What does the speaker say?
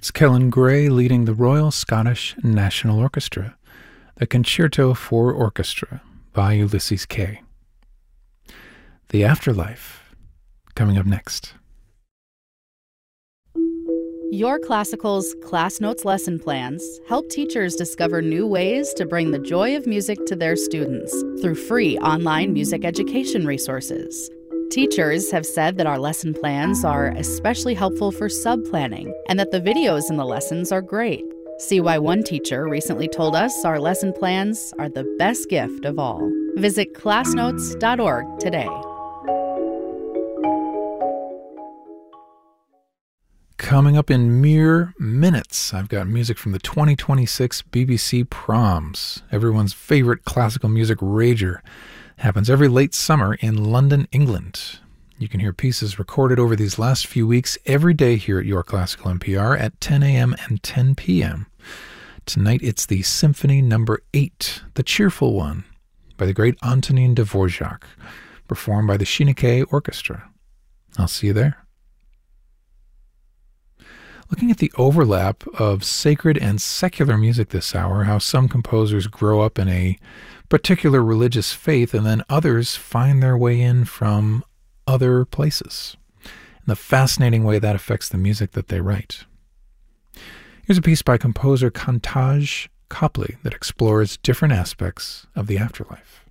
It's Kellen Gray leading the Royal Scottish National Orchestra, the Concerto for Orchestra by Ulysses Kay. The Afterlife, coming up next. Your Classical's Class Notes lesson plans help teachers discover new ways to bring the joy of music to their students through free online music education resources. Teachers have said that our lesson plans are especially helpful for sub-planning and that the videos in the lessons are great. See why one teacher recently told us our lesson plans are the best gift of all. Visit classnotes.org today. Coming up in mere minutes, I've got music from the 2026 BBC Proms, everyone's favorite classical music rager. Happens every late summer in London, England. You can hear pieces recorded over these last few weeks every day here at Your Classical NPR at 10 a.m. and 10 p.m. Tonight it's the Symphony No. 8, the cheerful one, by the great Antonin Dvorak, performed by the Shinigami Orchestra. I'll see you there. Looking at the overlap of sacred and secular music this hour, how some composers grow up in a particular religious faith and then others find their way in from other places, and the fascinating way that affects the music that they write. Here's a piece by composer Kantaj Copley that explores different aspects of the afterlife.